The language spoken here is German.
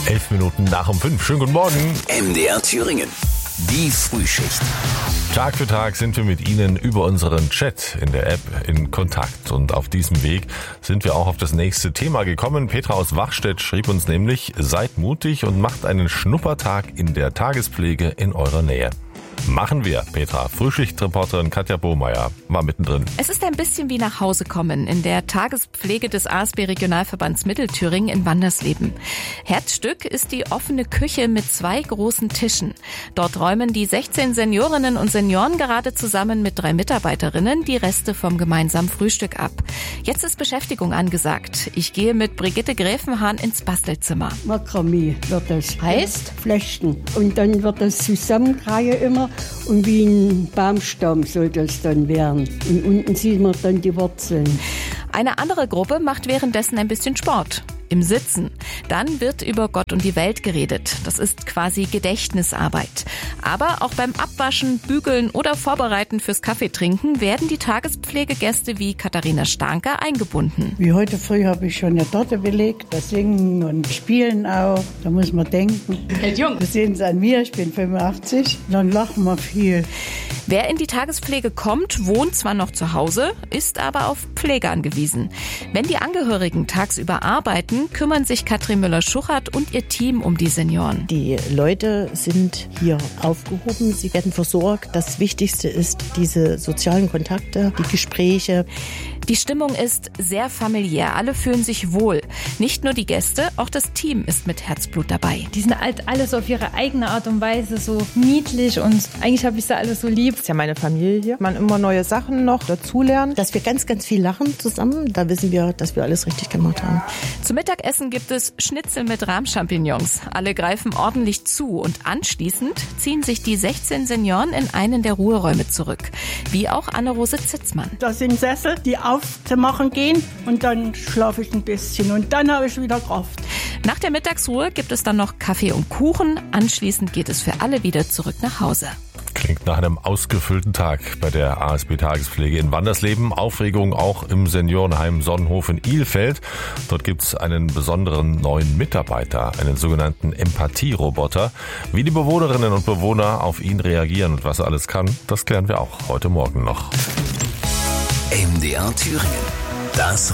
11 Minuten nach um 5. Schönen guten Morgen. MDR Thüringen. Die Frühschicht. Tag für Tag sind wir mit Ihnen über unseren Chat in der App in Kontakt. Und auf diesem Weg sind wir auch auf das nächste Thema gekommen. Petra aus Wachstedt schrieb uns nämlich: Seid mutig und macht einen Schnuppertag in der Tagespflege in eurer Nähe. Machen wir, Petra. Frühschichtreporterin Katja Bohmeier war mittendrin. Es ist ein bisschen wie nach Hause kommen in der Tagespflege des ASB-Regionalverbands Mittelthüringen in Wandersleben. Herzstück ist die offene Küche mit 2 großen Tischen. Dort räumen die 16 Seniorinnen und Senioren gerade zusammen mit 3 Mitarbeiterinnen die Reste vom gemeinsamen Frühstück ab. Jetzt ist Beschäftigung angesagt. Ich gehe mit Brigitte Gräfenhahn ins Bastelzimmer. Makramee wird das. Heißt? Flechten. Und dann wird das zusammengereihe immer. Und wie ein Baumstamm soll das dann werden. Und unten sieht man dann die Wurzeln. Eine andere Gruppe macht währenddessen ein bisschen Sport. Im Sitzen. Dann wird über Gott und die Welt geredet. Das ist quasi Gedächtnisarbeit. Aber auch beim Abwaschen, Bügeln oder Vorbereiten fürs Kaffeetrinken werden die Tagespflegegäste wie Katharina Starnker eingebunden. Wie heute früh habe ich schon eine Torte belegt. Das Singen und Spielen auch. Da muss man denken. Hält jung. Wir sehen es an mir, ich bin 85. Dann lachen wir viel. Wer in die Tagespflege kommt, wohnt zwar noch zu Hause, ist aber auf Pflege angewiesen. Wenn die Angehörigen tagsüber arbeiten, kümmern sich Katrin Müller-Schuchert und ihr Team um die Senioren. Die Leute sind hier aufgehoben, sie werden versorgt. Das Wichtigste ist diese sozialen Kontakte, die Gespräche. Die Stimmung ist sehr familiär, alle fühlen sich wohl. Nicht nur die Gäste, auch das Team ist mit Herzblut dabei. Die sind halt alles auf ihre eigene Art und Weise so niedlich und eigentlich habe ich sie alle so lieb. Das ist ja meine Familie hier. Man immer neue Sachen noch dazulernen. Dass wir ganz, ganz viel lachen zusammen, da wissen wir, dass wir alles richtig gemacht haben. Zum Mittagessen gibt es Schnitzel mit Rahmchampignons. Alle greifen ordentlich zu und anschließend ziehen sich die 16 Senioren in einen der Ruheräume zurück. Wie auch Anne-Rose Zitzmann. Das sind Sessel, die aufzumachen gehen und dann schlafe ich ein bisschen und dann habe ich wieder Kraft. Nach der Mittagsruhe gibt es dann noch Kaffee und Kuchen. Anschließend geht es für alle wieder zurück nach Hause. Klingt nach einem ausgefüllten Tag bei der ASB-Tagespflege in Wandersleben. Aufregung auch im Seniorenheim Sonnenhof in Ilfeld. Dort gibt es einen besonderen neuen Mitarbeiter, einen sogenannten Empathie-Roboter. Wie die Bewohnerinnen und Bewohner auf ihn reagieren und was er alles kann, das klären wir auch heute Morgen noch. MDR Thüringen. Das